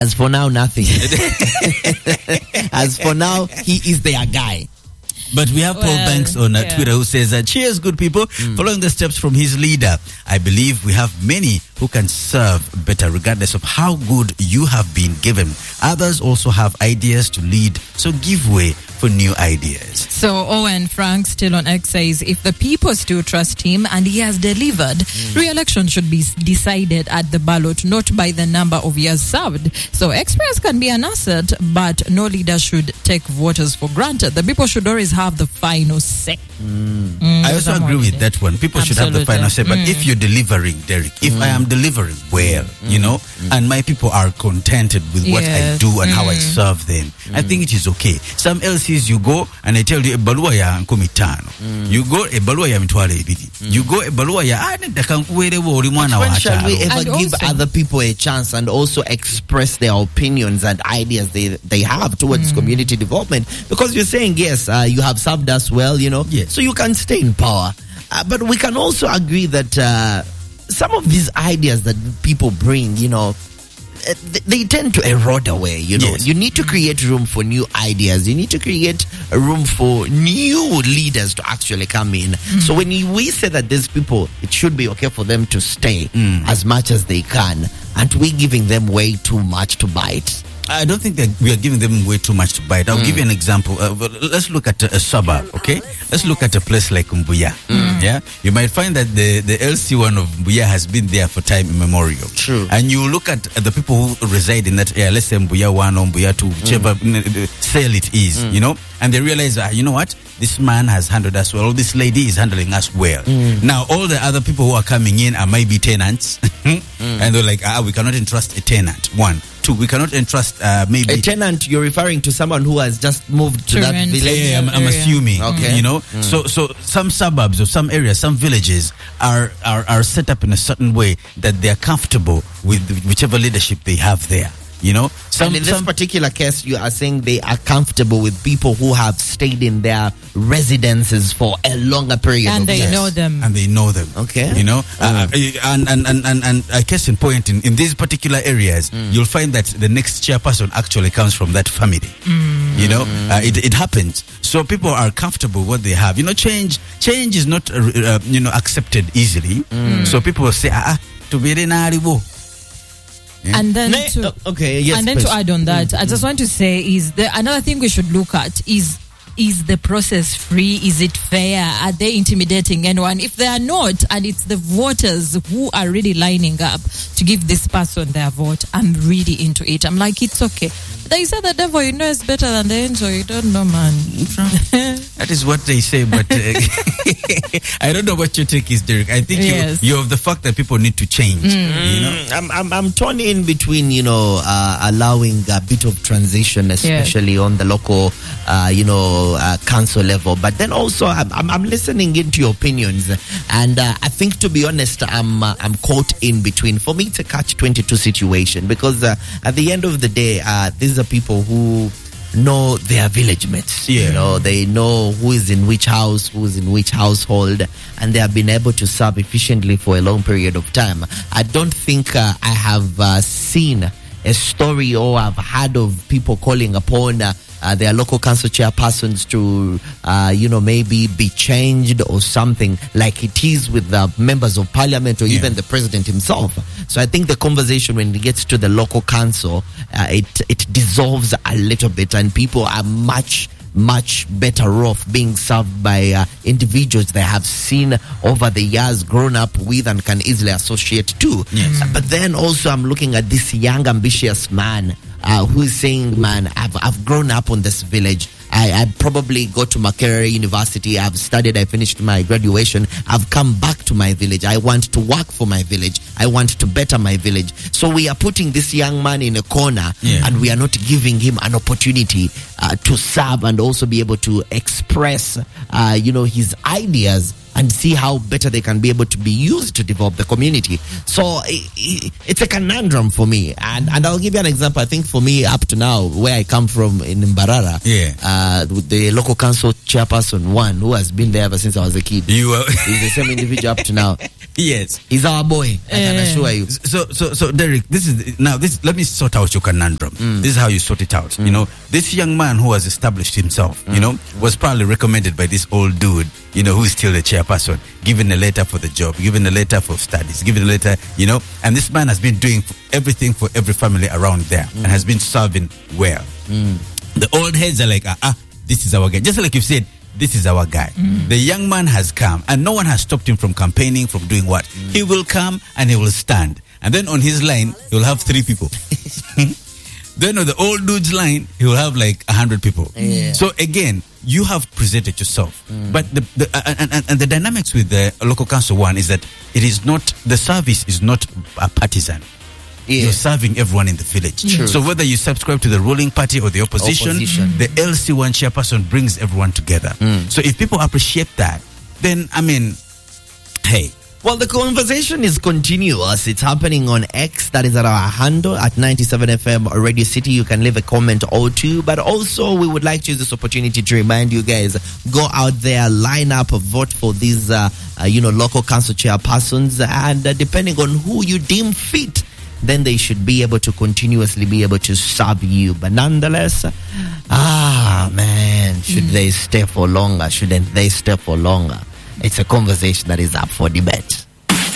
As for now, nothing. As for now, he is their guy. But we have Paul Banks on Twitter who says, cheers, good people. Following the steps from his leader, I believe we have many who can serve better regardless of how good you have been given. Others also have ideas to lead, so give way for new ideas. So Owen Frank still on X says, if the people still trust him and he has delivered, re-election should be decided at the ballot, not by the number of years served. So experience can be an asset, but no leader should take voters for granted. The people should always have the final say. I also agree with that one. People should have the final say. But if you're delivering, Derek, if I am delivering well, you know, and my people are contented with what I do and how I serve them, I think it is okay. Some LCs you go and I tell you ebalua ya 15. You go ebalua ya mitwalo 2. You go ebalua ya nitakankuwerewo oli mwana wa When shall acharo. we ever give other people a chance and also express their opinions and ideas they have towards community development? Because you're saying, yes, you have served us well, you know, so you can stay in power. But we can also agree that some of these ideas that people bring, you know, they tend to erode away, you know. You need to create room for new ideas. You need to create a room for new leaders to actually come in. So when we say that these people, it should be okay for them to stay as much as they can, and we're giving them way too much to bite. I don't think that we are giving them way too much to bite. I'll give you an example. Let's look at a suburb, okay? Let's look at a place like Mbuya. Yeah, you might find that the LC1 of Mbuya has been there for time immemorial. True. And you look at the people who reside in that area, let's say Mbuya 1 or Mbuya 2, whichever cell it is, you know, and they realize, you know what? This man has handled us well, or this lady is handling us well. Now, all the other people who are coming in are maybe tenants, and they're like, we cannot entrust a tenant. 1. 2, we cannot entrust maybe... A tenant, you're referring to someone who has just moved to that village? Yeah, I'm assuming. Okay. You know? So some suburbs or some areas, some villages are set up in a certain way that they are comfortable with whichever leadership they have there. You know, and in this particular case, you are saying they are comfortable with people who have stayed in their residences for a longer period and of they years. know them. And they know them. Okay. You know, and I guess in point in these particular areas, you'll find that the next chairperson actually comes from that family. You know, it happens. So people are comfortable with what they have. You know, change is not you know, accepted easily. So people will say, to be in And then to add on that, I just want to say another thing we should look at is the process free? Is it fair? Are they intimidating anyone? If they are not, and it's the voters who are really lining up to give this person their vote, I'm really into it. I'm like, it's okay. They say the devil, you know, is better than the angel. You don't know, man. That is what they say, but I don't know what your take is, Derek. I think you're of the fact that people need to change. You know? I'm torn in between, you know, allowing a bit of transition, especially on the local, you know, council level. But then also, I'm listening into your opinions, and I think, to be honest, I'm caught in between. For me, it's a catch-22 situation, because at the end of the day, these are people who know their village mates. You know, they know who is in which house, who is in which household, and they have been able to serve efficiently for a long period of time. I don't think I have seen a story, or I've heard of people calling upon their local council chairpersons to, you know, maybe be changed or something, like it is with the members of parliament or even the president himself. So I think the conversation, when it gets to the local council, it dissolves a little bit, and people are much better off being served by individuals they have seen over the years, grown up with, and can easily associate to. But then also, I'm looking at this young, ambitious man who is saying, man, I've grown up on this village. I probably go to Makerere University. I've studied. I finished my graduation. I've come back to my village. I want to work for my village. I want to better my village. So we are putting this young man in a corner, and we are not giving him an opportunity to serve and also be able to express, you know, his ideas, and see how better they can be able to be used to develop the community. So it's a conundrum for me. And I'll give you an example. I think for me, up to now, where I come from in Mbarara, the local council chairperson, one who has been there ever since I was a kid. He's the same individual up to now. Yes. He's our boy. I can assure you. So Derek, let me sort out your conundrum. This is how you sort it out. You know, this young man who has established himself, you know, was probably recommended by this old dude, you know, who is still the chairperson, given a letter for the job, given a letter for studies, given a letter, you know, and this man has been doing everything for every family around there and has been serving well. The old heads are like, this is our guy. Just like you said, this is our guy. The young man has come and no one has stopped him from campaigning, from doing what? He will come and he will stand. And then on his line, he will have 3 people. Then on the old dude's line, he will have like 100 people. Yeah. So again, you have presented yourself. But the dynamics with the local council one is that it is not, the service is not a partisan. Yeah. You're serving everyone in the village. True. So whether you subscribe to the ruling party or the opposition, the LC1 chairperson brings everyone together. So if people appreciate that, then, I mean, hey. Well, the conversation is continuous. It's happening on X. That is at our handle at 97FM Radio City. You can leave a comment or two. But also, we would like to use this opportunity to remind you guys, go out there, line up, vote for these, local council chairpersons. And depending on who you deem fit, then they should be able to continuously be able to serve you. But nonetheless, should they stay for longer? Shouldn't they stay for longer? It's a conversation that is up for debate.